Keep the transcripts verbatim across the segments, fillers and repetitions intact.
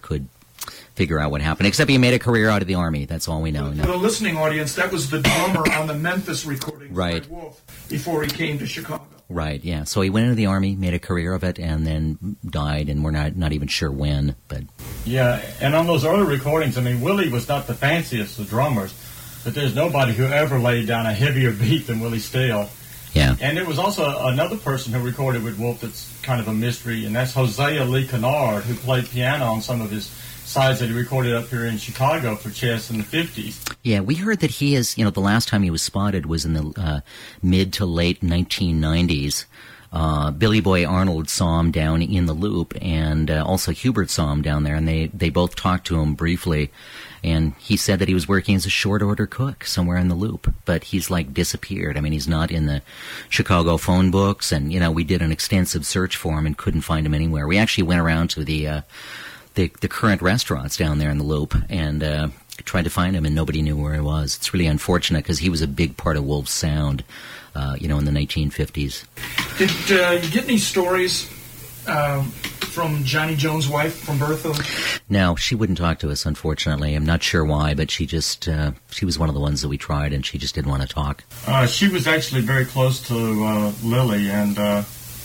could figure out what happened, except he made a career out of the Army. That's all we know. For the listening audience, that was the drummer on the Memphis recordings right. by Wolf before he came to Chicago. Right, yeah. So he went into the Army, made a career of it, and then died, and we're not not even sure when. But yeah, and on those early recordings, I mean, Willie was not the fanciest of drummers, but there's nobody who ever laid down a heavier beat than Willie Steele. Yeah. And there was also another person who recorded with Wolf that's kind of a mystery, and that's Hosea Lee Kennard, who played piano on some of his sides that he recorded up here in Chicago for Chess in the fifties. Yeah, we heard that he is, you know, the last time he was spotted was in the uh, mid to late nineteen nineties. Uh, Billy Boy Arnold saw him down in the Loop, and uh, also Hubert saw him down there, and they, they both talked to him briefly. And he said that he was working as a short-order cook somewhere in the Loop, but he's, like, disappeared. I mean, he's not in the Chicago phone books, and, you know, we did an extensive search for him and couldn't find him anywhere. We actually went around to the uh, the, the current restaurants down there in the Loop and uh, tried to find him, and nobody knew where he was. It's really unfortunate because he was a big part of Wolf's sound, uh, you know, in the nineteen fifties. Did uh, you get any stories um, from Johnny Jones' wife, from Bertha? No, she wouldn't talk to us, unfortunately. I'm not sure why, but she just, uh, she was one of the ones that we tried, and she just didn't want to talk. Uh, she was actually very close to uh, Lily, and uh,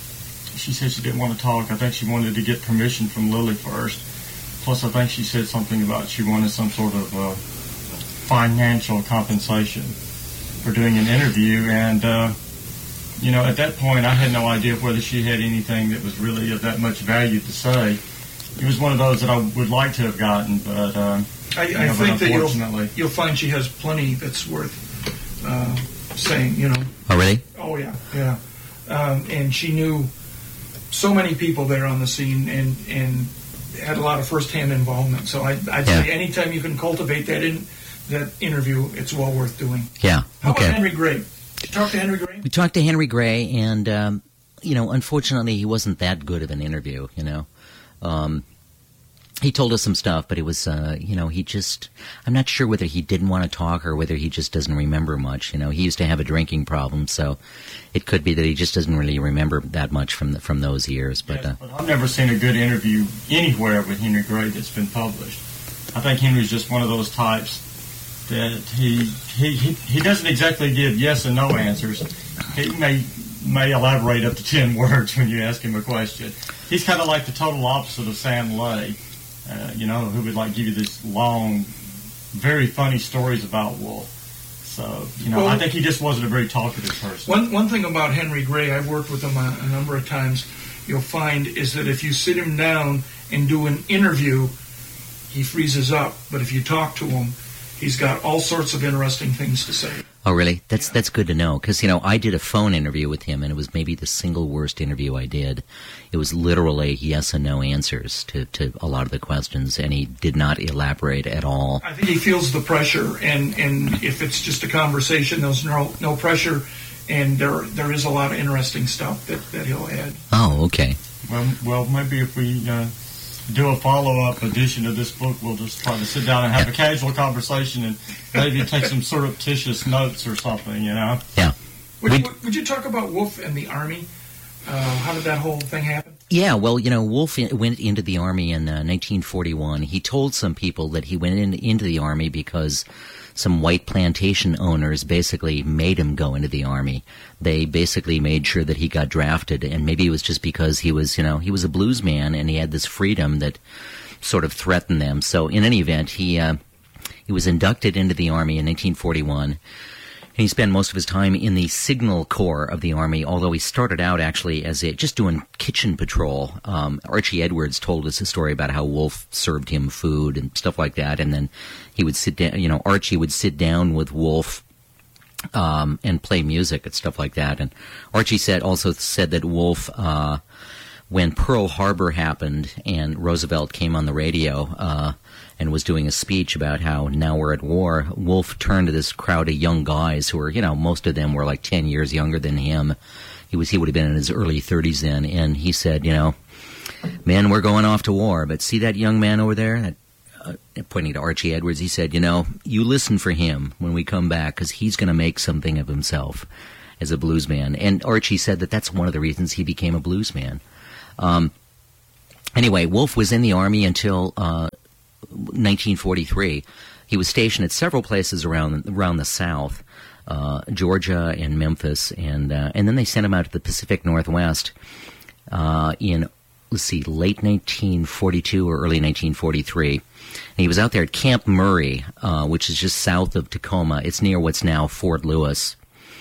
she said she didn't want to talk. I think she wanted to get permission from Lily first. Plus, I think she said something about she wanted some sort of uh, financial compensation for doing an interview, and uh, you know, at that point, I had no idea whether she had anything that was really of that much value to say. It was one of those that I would like to have gotten, but uh, I, you I know, think but that unfortunately, you'll, you'll find she has plenty that's worth uh, saying, you know. Oh, really? Oh, yeah, yeah. Um, and she knew so many people there on the scene and, and had a lot of first-hand involvement. So I, I'd Yeah. say anytime you can cultivate that in that interview, it's well worth doing. Yeah, How okay. about Henry Gray? Did you talk to Henry Gray? We talked to Henry Gray, and, um, you know, unfortunately, he wasn't that good of an interview, you know. Um, he told us some stuff, but it was, uh, you know, he just, I'm not sure whether he didn't want to talk or whether he just doesn't remember much. You know, he used to have a drinking problem, so it could be that he just doesn't really remember that much from the, from those years. But, yes, uh, but I've never seen a good interview anywhere with Henry Gray that's been published. I think Henry's just one of those types that he he, he, he doesn't exactly give yes and no answers. He may may elaborate up to ten words when you ask him a question. He's kind of like the total opposite of Sam Lay, uh, you know, who would like give you these long, very funny stories about Wolf. So, you know, Well, I think he just wasn't a very talkative person. One one thing about Henry Gray, I've worked with him a, a number of times, you'll find is that if you sit him down and do an interview, he freezes up. But if you talk to him, he's got all sorts of interesting things to say. oh, really? That's that's good to know, because, you know, I did a phone interview with him, and it was maybe the single worst interview I did. It was literally yes and no answers to, to a lot of the questions, and he did not elaborate at all. I think he feels the pressure, and, and if it's just a conversation, there's no no pressure, and there there is a lot of interesting stuff that, that he'll add. Oh, okay. Well, well, maybe if we uh, do a follow-up edition of this book, we'll just try to sit down and have a casual conversation and maybe take some surreptitious notes or something, you know? Yeah. Would, We'd- would, would you talk about Wolf and the Army? Uh, how did that whole thing happen? Yeah, well, you know, Wolf in, went into the Army in uh, nineteen forty-one. He told some people that he went in, into the Army because some white plantation owners basically made him go into the Army. They basically made sure that he got drafted, and maybe it was just because he was, you know, he was a blues man and he had this freedom that sort of threatened them. So in any event, he uh, he was inducted into the Army in nineteen forty-one. And he spent most of his time in the Signal Corps of the Army, although he started out actually as a, just doing kitchen patrol. Um, Archie Edwards told us a story about how Wolf served him food and stuff like that, and then he would sit down, you know, Archie would sit down with Wolf um, and play music and stuff like that. And Archie said also said that Wolf, uh, when Pearl Harbor happened and Roosevelt came on the radio, uh, and was doing a speech about how now we're at war, Wolf turned to this crowd of young guys who were, you know, most of them were like ten years younger than him. He was, he would have been in his early thirties then, and he said, you know, men, we're going off to war, but see that young man over there? That, uh, pointing to Archie Edwards, he said, you know, you listen for him when we come back, because he's going to make something of himself as a blues man. And Archie said that that's one of the reasons he became a blues man. Um, Anyway, Wolf was in the Army until uh, nineteen forty-three. He was stationed at several places around around the South, uh, Georgia and Memphis, and uh, and then they sent him out to the Pacific Northwest uh, in, let's see, late nineteen forty-two or early nineteen forty-three. And he was out there at Camp Murray, uh, which is just south of Tacoma. It's near what's now Fort Lewis.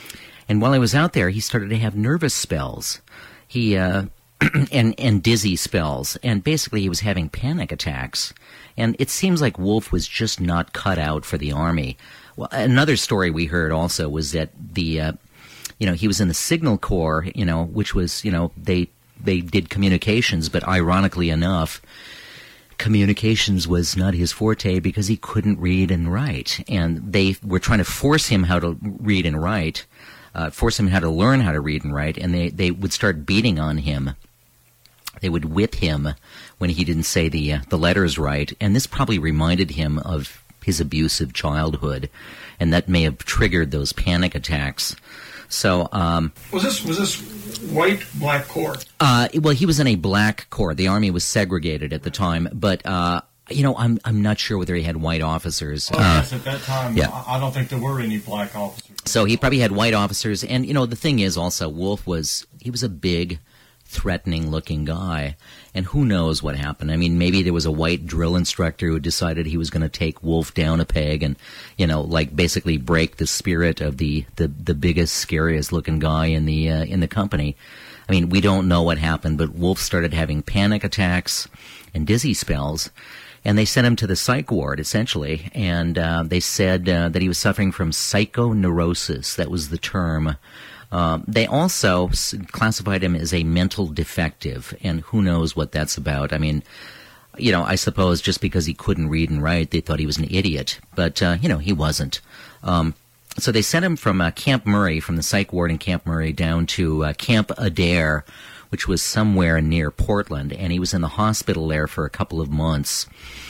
And while he was out there, he started to have nervous spells. He uh, and and dizzy spells, and basically he was having panic attacks. And it seems like Wolfe was just not cut out for the Army. Well, another story we heard also was that the, uh, you know, he was in the Signal Corps, you know, which was, you know, they they did communications, but ironically enough, communications was not his forte because he couldn't read and write, and they were trying to force him how to read and write, uh, force him how to learn how to read and write, and they they would start beating on him. They would whip him when he didn't say the uh, the letters right, and this probably reminded him of his abusive childhood, and that may have triggered those panic attacks. So, um, was this was this white black corps? Uh, well, he was in a black corps. The Army was segregated at the time, but uh, you know, I'm I'm not sure whether he had white officers. Well, uh, yes, at that time, yeah. I, I don't think there were any black officers. So he probably had white officers, and you know, the thing is also Wolfe was he was a big, threatening-looking guy, and who knows what happened. I mean, maybe there was a white drill instructor who decided he was going to take Wolfe down a peg and, you know, like basically break the spirit of the, the, the biggest, scariest-looking guy in the uh, in the company. I mean, we don't know what happened, but Wolfe started having panic attacks and dizzy spells, and they sent him to the psych ward, essentially, and uh, they said uh, that he was suffering from psychoneurosis. That was the term. Um, they also s- classified him as a mental defective, and who knows what that's about. I mean, you know, I suppose just because he couldn't read and write, they thought he was an idiot. But, uh, you know, he wasn't. Um, so they sent him from uh, Camp Murray, from the psych ward in Camp Murray, down to uh, Camp Adair, which was somewhere near Portland, and he was in the hospital there for a couple of months.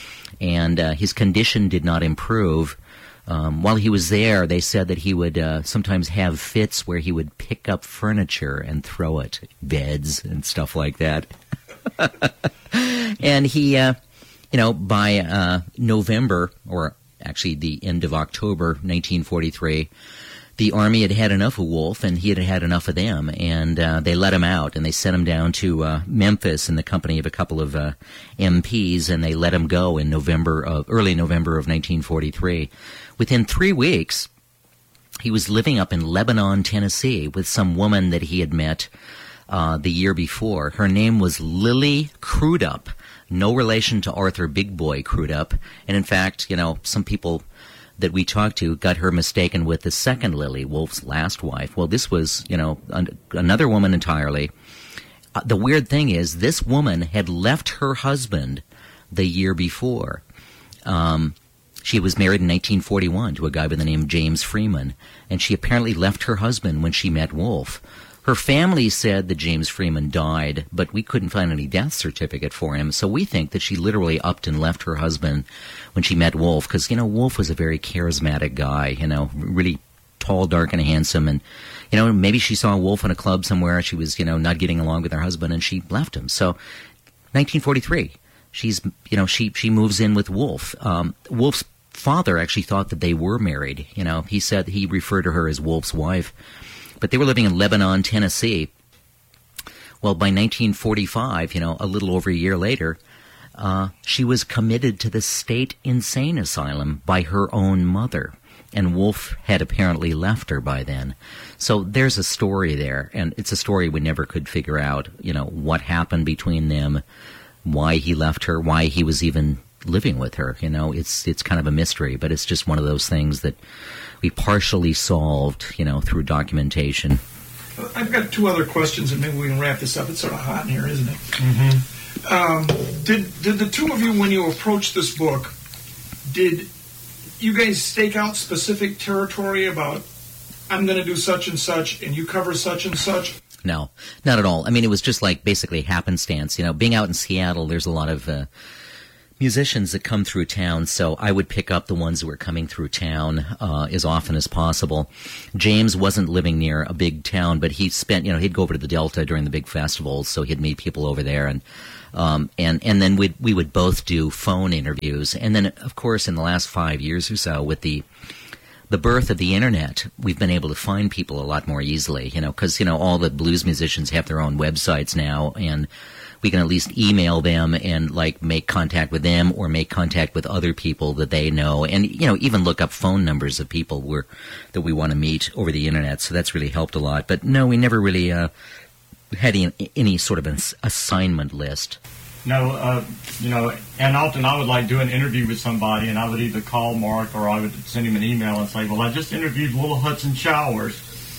And uh, his condition did not improve. Um, while he was there, they said that he would uh, sometimes have fits where he would pick up furniture and throw it, beds and stuff like that. And he, uh, you know, by uh, November, or actually the end of October nineteen forty-three, the Army had had enough of Wolfe, and he had had enough of them, and uh, they let him out, and they sent him down to uh, Memphis in the company of a couple of uh, M Ps, and they let him go in November of early November of nineteen forty-three. Within three weeks, he was living up in Lebanon, Tennessee, with some woman that he had met uh, the year before. Her name was Lily Crudup, no relation to Arthur Big Boy Crudup, and in fact, you know, some people that we talked to got her mistaken with the second Lily, Wolfe's last wife. Well, this was, you know, an- another woman entirely. Uh, the weird thing is, this woman had left her husband the year before. Um, she was married in nineteen forty-one to a guy by the name of James Freeman, and she apparently left her husband when she met Wolfe. Her family said that James Freeman died, but we couldn't find any death certificate for him, so we think that she literally upped and left her husband when she met Wolfe, because, you know, Wolfe was a very charismatic guy, you know, really tall, dark, and handsome, and, you know, maybe she saw Wolfe in a club somewhere, she was, you know, not getting along with her husband, and she left him. So, nineteen forty-three, she's, you know, she, she moves in with Wolfe. Um, Wolfe's father actually thought that they were married, you know, he said he referred to her as Wolfe's wife. But they were living in Lebanon, Tennessee. Well, by nineteen forty-five, you know, a little over a year later, uh, she was committed to the state insane asylum by her own mother. And Wolfe had apparently left her by then. So there's a story there, and it's a story we never could figure out, you know, what happened between them, why he left her, why he was even living with her. You know, it's it's kind of a mystery, but it's just one of those things that we partially solved, you know, through documentation. I've got two other questions, and maybe we can wrap this up. It's sort of hot in here, isn't it? Mm-hmm. Um, did did the two of you, when you approached this book, did you guys stake out specific territory about, I'm going to do such and such, and you cover such and such? No, not at all. I mean, it was just like basically happenstance. You know, being out in Seattle, there's a lot of uh, musicians that come through town, so I would pick up the ones who were coming through town uh, as often as possible. James wasn't living near a big town, but he spent, you know, he'd go over to the Delta during the big festivals, so he'd meet people over there, and um, and and then we'd, we would both do phone interviews. And then, of course, in the last five years or so, with the the birth of the internet, we've been able to find people a lot more easily, you know, because, you know, all the blues musicians have their own websites now, and we can at least email them and, like, make contact with them or make contact with other people that they know, and, you know, even look up phone numbers of people we're, that we want to meet over the internet. So that's really helped a lot. But no, we never really uh, had any, any sort of an assignment list. No, uh, you know, and often I would, like, do an interview with somebody, and I would either call Mark or I would send him an email and say, well, I just interviewed Little Hudson Showers,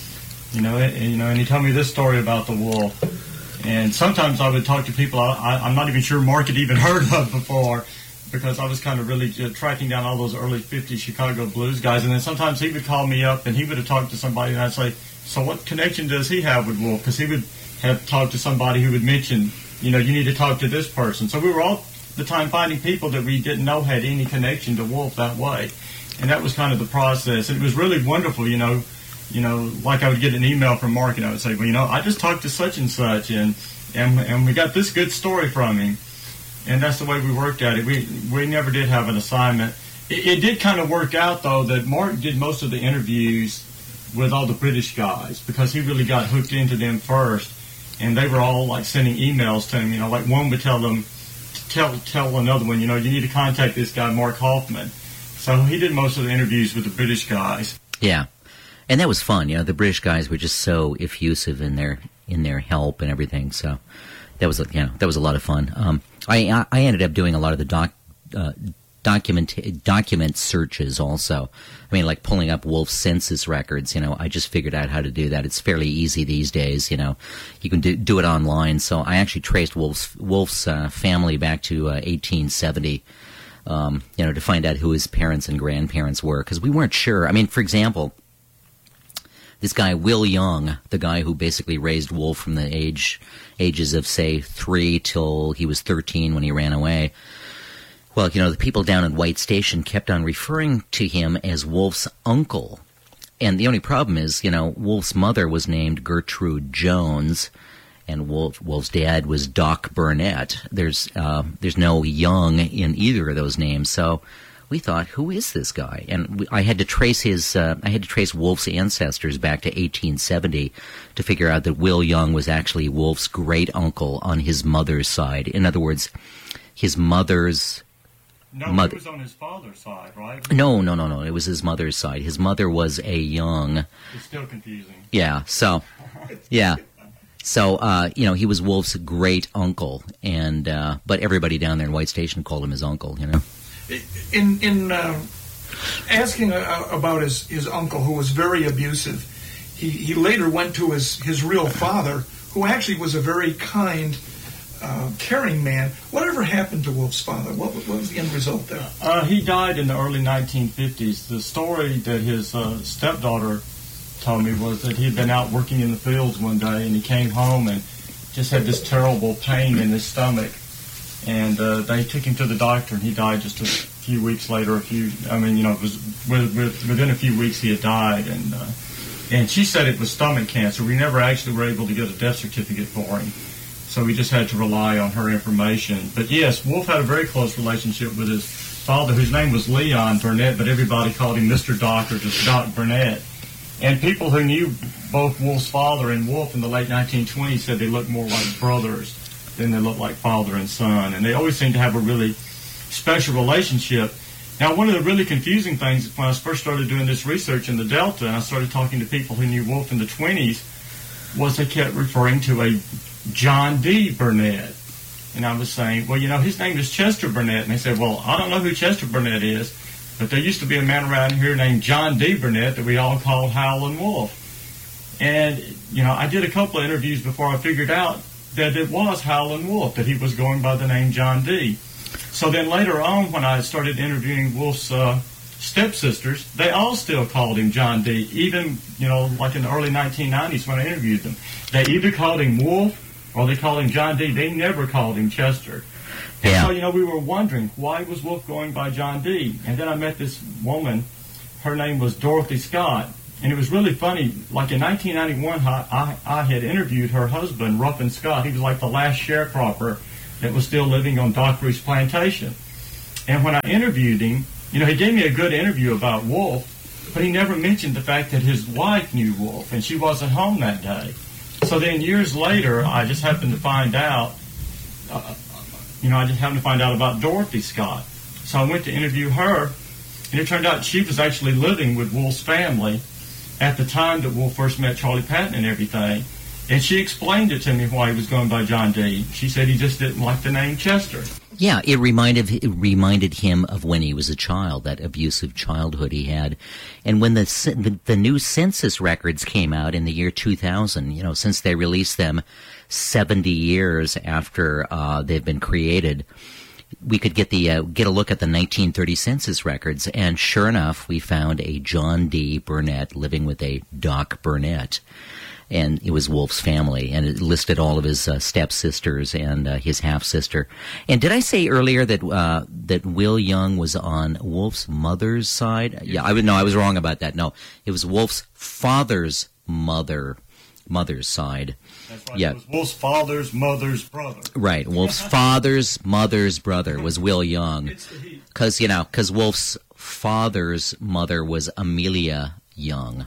you know, and, you know, and he told me this story about the wolf. And sometimes I would talk to people I, I, I'm not even sure Mark had even heard of before, because I was kind of really uh, tracking down all those early fifties Chicago blues guys. And then sometimes he would call me up and he would have talked to somebody, and I'd say, so what connection does he have with Wolf? Because he would have talked to somebody who would mention, you know, you need to talk to this person. So we were all the time finding people that we didn't know had any connection to Wolf that way. And that was kind of the process. And it was really wonderful, you know. You know, like I would get an email from Mark, and I would say, well, you know, I just talked to such and such, and and and we got this good story from him. And that's the way we worked at it. We we never did have an assignment. It, it did kind of work out, though, that Mark did most of the interviews with all the British guys, because he really got hooked into them first. And they were all, like, sending emails to him. You know, like one would tell them, tell tell another one, you know, you need to contact this guy, Mark Hoffman. So he did most of the interviews with the British guys. Yeah. And that was fun, you know. The British guys were just so effusive in their in their help and everything. So that was, you know, that was a lot of fun. Um, I I ended up doing a lot of the doc uh, document document searches also. I mean, like pulling up Wolf's census records. You know, I just figured out how to do that. It's fairly easy these days. You know, you can do do it online. So I actually traced Wolf's Wolf's uh, family back to uh, eighteen seventy. Um, you know, to find out who his parents and grandparents were, because we weren't sure. I mean, for example, this guy, Will Young, the guy who basically raised Wolf from the age ages of, say, three till he was thirteen when he ran away. Well, you know, the people down at White Station kept on referring to him as Wolf's uncle. And the only problem is, you know, Wolf's mother was named Gertrude Jones, and Wolf, Wolf's dad was Doc Burnett. There's, uh, there's no Young in either of those names, so we thought, who is this guy? And we, I had to trace his, uh, I had to trace Wolf's ancestors back to eighteen seventy to figure out that Will Young was actually Wolf's great uncle on his mother's side. In other words, his mother's No, mother. It was on his father's side, right? No, no, no, no. It was his mother's side. His mother was a Young. It's still confusing. Yeah. So, yeah. So, uh, you know, he was Wolf's great uncle, and uh, but everybody down there in White Station called him his uncle. You know. In in uh, asking uh, about his, his uncle, who was very abusive, he, he later went to his, his real father, who actually was a very kind, uh, caring man. Whatever happened to Wolf's father? What, what was the end result there? Uh, he died in the early nineteen fifties. The story that his uh, stepdaughter told me was that he had been out working in the fields one day, and he came home and just had this terrible pain in his stomach. And uh, they took him to the doctor, and he died just a few weeks later. A few, I mean, you know, it was with, with, within a few weeks he had died. And uh, and she said it was stomach cancer. We never actually were able to get a death certificate for him, so we just had to rely on her information. But yes, Wolf had a very close relationship with his father, whose name was Leon Burnett, but everybody called him Mister Doc or just Doc Burnett. And people who knew both Wolf's father and Wolf in the late nineteen twenties said they looked more like brothers than they looked like father and son. And they always seemed to have a really special relationship. Now, one of the really confusing things when I first started doing this research in the Delta, and I started talking to people who knew Wolf in the twenties, was they kept referring to a John D. Burnett. And I was saying, well, you know, his name is Chester Burnett. And they said, well, I don't know who Chester Burnett is, but there used to be a man around here named John D. Burnett that we all called Howlin' Wolf. And, you know, I did a couple of interviews before I figured out that it was Howlin' Wolf, that he was going by the name John D. So then later on, when I started interviewing Wolf's uh, stepsisters, they all still called him John D. Even, you know, like in the early nineteen nineties when I interviewed them. They either called him Wolf or they called him John D. They never called him Chester. And Yeah. so, you know, we were wondering, why was Wolf going by John D? And then I met this woman, her name was Dorothy Scott, and it was really funny. Like in nineteen ninety-one, I, I, I had interviewed her husband, Ruffin Scott. He was like the last sharecropper that was still living on Doc Ruth's plantation. And when I interviewed him, you know, he gave me a good interview about Wolf, but he never mentioned the fact that his wife knew Wolf, and she wasn't home that day. So then years later, I just happened to find out, uh, you know, I just happened to find out about Dorothy Scott. So I went to interview her, and it turned out she was actually living with Wolf's family at the time that Wolf first met Charlie Patton and everything. And she explained it to me why he was going by John D. She said he just didn't like the name Chester. Yeah, it reminded it reminded him of when he was a child, that abusive childhood he had. And when the the, the new census records came out in the year two thousand, you know, since they released them seventy years after uh, they've been created, we could get the uh, get a look at the nineteen thirty census records, and sure enough, we found a John D. Burnett living with a Doc Burnett. And it was Wolf's family, and it listed all of his uh, stepsisters and uh, his half-sister. And did I say earlier that uh, that Will Young was on Wolf's mother's side? Yeah, I would no, I was wrong about that. No, it was Wolf's father's mother, mother's side. That's right. Yeah. It was Wolf's father's mother's brother. Right, Wolf's father's mother's brother was Will Young, It's the heat. because you know, because Wolf's father's mother was Amelia Young.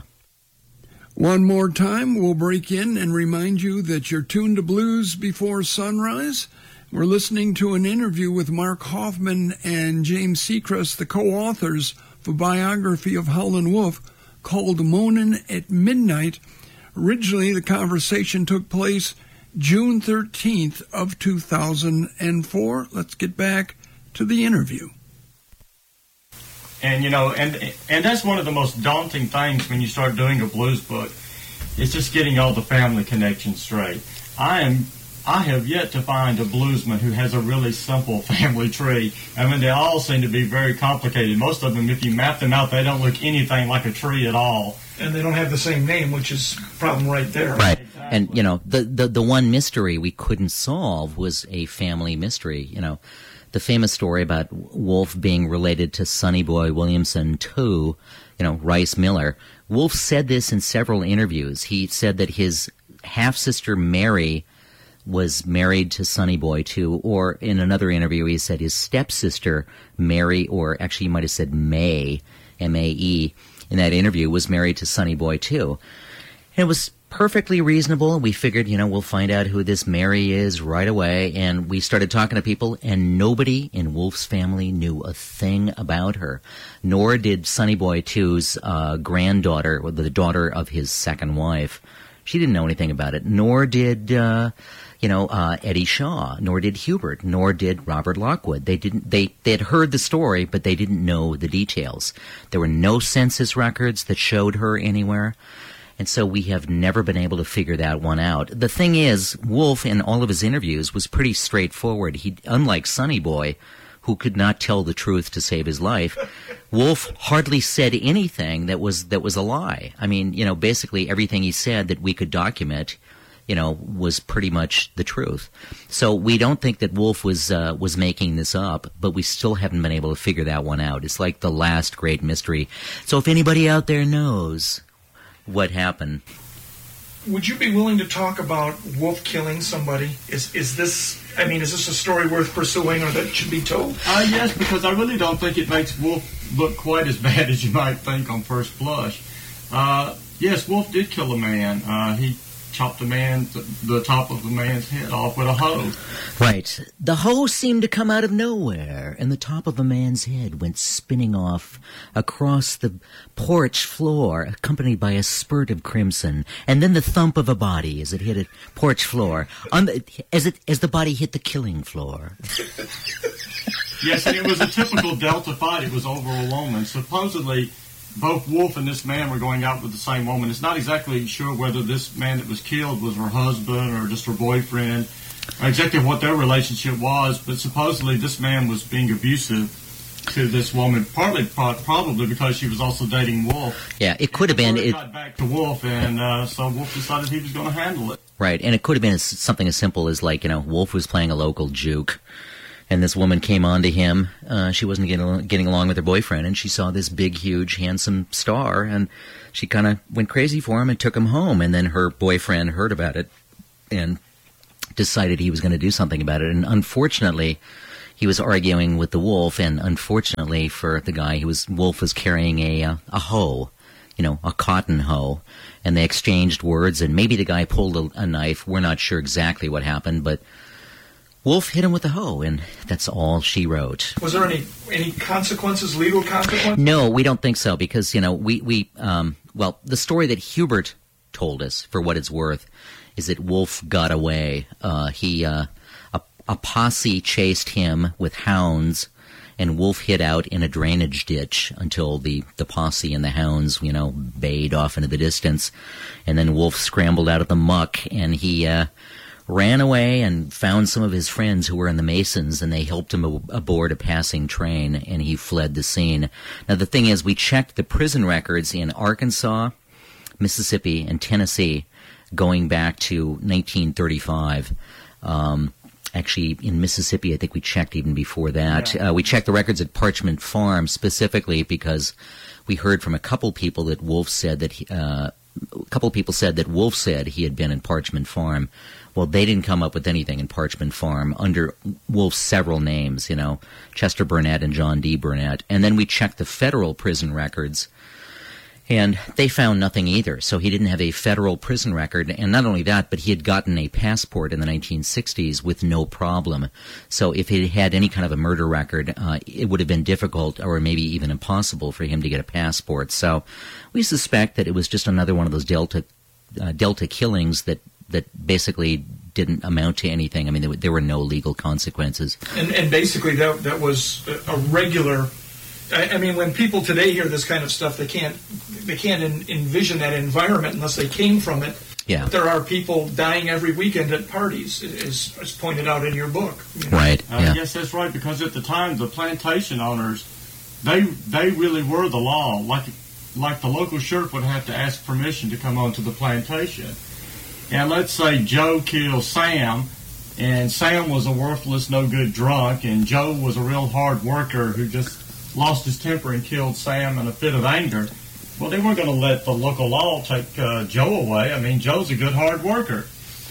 One more time, we'll break in and remind you that you're tuned to Blues Before Sunrise. We're listening to an interview with Mark Hoffman and James Seacrest, the co-authors of a biography of Howlin' Wolf called Moanin' at Midnight. Originally, the conversation took place June thirteenth of two thousand four. Let's get back to the interview. And, you know, and and that's one of the most daunting things when you start doing a blues book. It's just getting all the family connections straight. I am, I have yet to find a bluesman who has a really simple family tree. I mean, they all seem to be very complicated. Most of them, if you map them out, they don't look anything like a tree at all. And they don't have the same name, which is a problem right there. Right. And, you know, the, the, the one mystery we couldn't solve was a family mystery. You know, the famous story about Wolf being related to Sonny Boy Williamson too, you know, Rice Miller. Wolf said this in several interviews. He said that his half-sister Mary was married to Sonny Boy too, or in another interview he said his stepsister Mary, or actually he might have said May, M A E, in that interview, was married to Sonny Boy too. And it was perfectly reasonable. We figured, you know, we'll find out who this Mary is right away. And we started talking to people, and nobody in Wolf's family knew a thing about her. Nor did Sonny Boy two's uh, granddaughter, the daughter of his second wife. She didn't know anything about it. Nor did, uh, you know, uh, Eddie Shaw. Nor did Hubert. Nor did Robert Lockwood. They didn't. They they had heard the story, but they didn't know the details. There were no census records that showed her anywhere. And so we have never been able to figure that one out. The thing is, Wolf, in all of his interviews, was pretty straightforward. He, unlike Sonny Boy, who could not tell the truth to save his life, Wolf hardly said anything that was that was a lie. I mean, you know, basically everything he said that we could document, you know, was pretty much the truth. So we don't think that Wolf was uh, was making this up, but we still haven't been able to figure that one out. It's like the last great mystery. So if anybody out there knows what happened. Would you be willing to talk about Wolf killing somebody? Is is this, I mean, is this a story worth pursuing or that should be told? Uh, yes, because I really don't think it makes Wolf look quite as bad as you might think on first blush. Uh, yes, Wolf did kill a man. Uh, he chopped a man, the, the top of a man's head off with a hoe. Right. The hoe seemed to come out of nowhere, and the top of a man's head went spinning off across the porch floor, accompanied by a spurt of crimson, and then the thump of a body as it hit a porch floor, on the, as it as the body hit the killing floor. Yes, and it was a typical Delta fight. It was over a woman. Supposedly, both Wolf and this man were going out with the same woman. It's not exactly sure whether this man that was killed was her husband or just her boyfriend, or exactly what their relationship was, but supposedly this man was being abusive to this woman, partly probably because she was also dating Wolf. Yeah, it could have been. It It, got back to Wolf, and uh, so Wolf decided he was going to handle it. right, and it could have been as- something as simple as, like, you know, Wolf was playing a local juke. And this woman came on to him. Uh, she wasn't getting along, getting along with her boyfriend, and she saw this big, huge, handsome star, and she kind of went crazy for him and took him home. And then her boyfriend heard about it and decided he was going to do something about it. And unfortunately, he was arguing with the wolf, and unfortunately for the guy, he was wolf was carrying a uh, a hoe, you know, a cotton hoe, and they exchanged words. And maybe the guy pulled a, a knife. We're not sure exactly what happened, but wolf hit him with a hoe, and that's all she wrote. Was there any any consequences, legal consequences? No, we don't think so, because, you know, we, we um, well, the story that Hubert told us, for what it's worth, is that Wolf got away. Uh, he, uh, a, a posse chased him with hounds, and Wolf hid out in a drainage ditch until the, the posse and the hounds, you know, bayed off into the distance. And then Wolf scrambled out of the muck, and he, uh, ran away and found some of his friends who were in the Masons, and they helped him ab- aboard a passing train, and he fled the scene. Now, the thing is, we checked the prison records in Arkansas, Mississippi, and Tennessee going back to nineteen thirty-five. Um, actually, in Mississippi, I think we checked even before that. Yeah. Uh, we checked the records at Parchment Farm specifically because we heard from a couple people that Wolf said that he, uh, a couple people said that Wolf said he had been in Parchment Farm. Well, they didn't come up with anything in Parchment Farm under Wolf's several names, you know, Chester Burnett and John D. Burnett. And then we checked the federal prison records, and they found nothing either. So he didn't have a federal prison record. And not only that, but he had gotten a passport in the nineteen sixties with no problem. So if he had any kind of a murder record, uh, it would have been difficult or maybe even impossible for him to get a passport. So we suspect that it was just another one of those Delta uh, Delta killings that that basically didn't amount to anything. I mean, there were, there were no legal consequences. And, and basically, that that was a, a regular. I, I mean, when people today hear this kind of stuff, they can't they can't en- envision that environment unless they came from it. Yeah. But there are people dying every weekend at parties, as, as pointed out in your book. You know? Right. Uh, Yeah. Yes, that's right, because at the time, the plantation owners, they they really were the law. Like, like the local sheriff would have to ask permission to come onto the plantation. And let's say Joe kills Sam, and Sam was a worthless, no-good drunk, and Joe was a real hard worker who just lost his temper and killed Sam in a fit of anger. Well, they weren't going to let the local law take uh, Joe away. I mean, Joe's a good hard worker.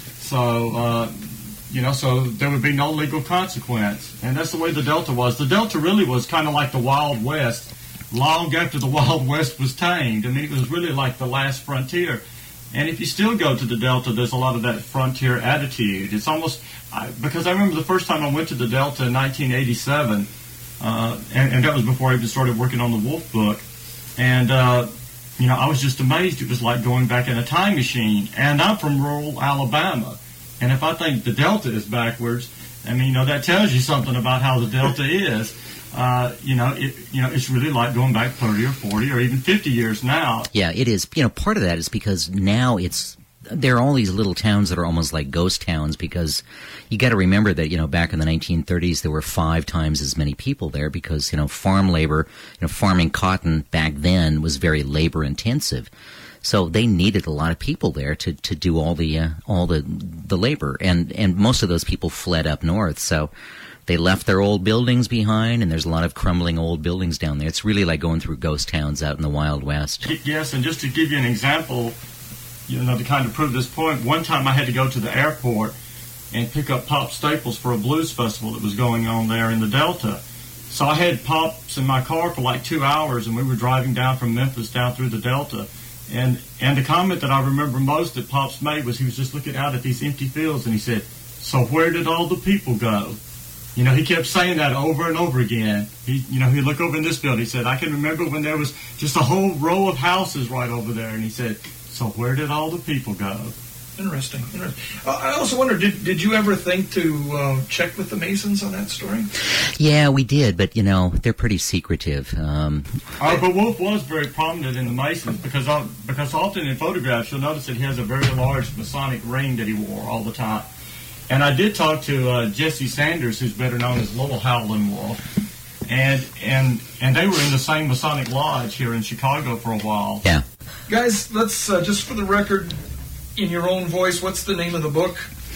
So, uh, you know, so there would be no legal consequence. And that's the way the Delta was. The Delta really was kind of like the Wild West long after the Wild West was tamed. I mean, it was really like the last frontier. And if you still go to the Delta, there's a lot of that frontier attitude. It's almost, I, because I remember the first time I went to the Delta in nineteen eighty-seven, uh, and, and that was before I even started working on the Wolf book. And, uh, you know, I was just amazed. It was like going back in a time machine. And I'm from rural Alabama. And if I think the Delta is backwards, I mean, you know, that tells you something about how the Delta is. Uh, you know, it, you know, it's really like going back thirty or forty or even fifty years now. Yeah, it is. You know, part of that is because now it's there are all these little towns that are almost like ghost towns, because you got to remember that, you know, back in the nineteen thirties there were five times as many people there because, you know, farm labor, you know, farming cotton back then was very labor intensive. So they needed a lot of people there to, to do all the uh, all the the labor, and and most of those people fled up north. So they left their old buildings behind, and there's a lot of crumbling old buildings down there. It's really like going through ghost towns out in the Wild West. Yes, and just to give you an example, you know, to kind of prove this point, one time I had to go to the airport and pick up Pop Staples for a blues festival that was going on there in the Delta. So I had Pops in my car for like two hours, and we were driving down from Memphis down through the Delta. And and the comment that I remember most that Pops made was he was just looking out at these empty fields, and he said, "So where did all the people go?" You know, he kept saying that over and over again. He, you know, he'd look over in this building. He said, "I can remember when there was just a whole row of houses right over there." And he said, "So where did all the people go?" Interesting. Interesting. Uh, I also wonder, did did you ever think to uh, check with the Masons on that story? Yeah, we did, but, you know, they're pretty secretive. Um, Uh, but Wolf was very prominent in the Masons because uh, because often in photographs you'll notice that he has a very large Masonic ring that he wore all the time. And I did talk to uh, Jesse Sanders, who's better known as Little Howlin' Wolf, and and and they were in the same Masonic lodge here in Chicago for a while. yeah. Guys, let's, uh, just for the record, in your own voice, what's the name of the book?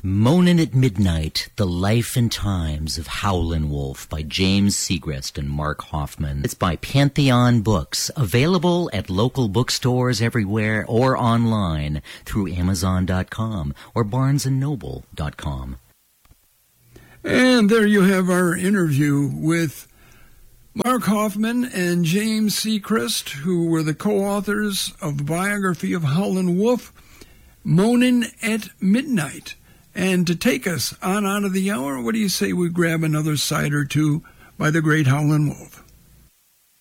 Moanin' at Midnight, The Life and Times of Howlin' Wolf by James Segrest and Mark Hoffman. It's by Pantheon Books, available at local bookstores everywhere or online through Amazon dot com or Barnes and Noble dot com. And there you have our interview with Mark Hoffman and James Segrest, who were the co-authors of the biography of Howlin' Wolf, Moanin' at Midnight. And to take us on out of the hour, what do you say we grab another side or two by the great Howlin' Wolf?